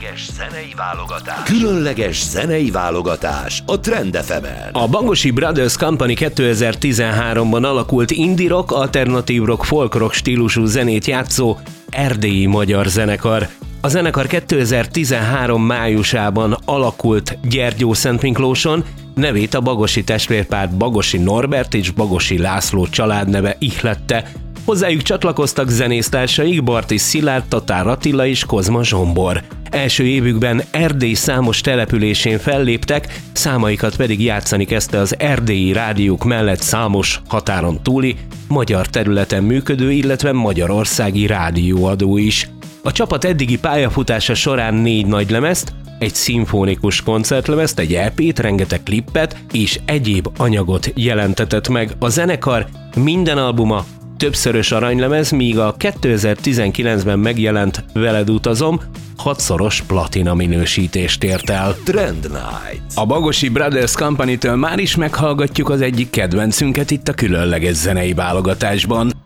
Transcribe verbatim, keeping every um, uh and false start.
Zenei válogatás. Különleges zenei válogatás a Trend ef emen. A Bagosi Brothers Company kétezer-tizenháromban alakult indie rock, alternatív rock, folk rock stílusú zenét játszó erdélyi magyar zenekar. A zenekar kétezer-tizenhárom májusában alakult Gyergyószentmiklóson, nevét a bagosi testvérpár Bagosi Norbert és Bagosi László családneve ihlette. Hozzájuk csatlakoztak zenésztársaik Barti Szilárd, Tatár Attila és Kozma Zsombor. Első évükben Erdély számos településén felléptek, számaikat pedig játszani kezdte az erdélyi rádiók mellett számos határon túli, magyar területen működő, illetve magyarországi rádióadó is. A csapat eddigi pályafutása során négy nagylemezt, egy szimfonikus koncertlemezt, egy é pét, rengeteg klippet és egyéb anyagot jelentetett meg. A zenekar minden albuma többszörös aranylemez, míg a kétezer-tizenkilencben megjelent Veled utazom hatszoros platina minősítést ért el. Trend Night. A Bagosi Brothers Company-től már is meghallgatjuk az egyik kedvencünket itt a különleges zenei válogatásban.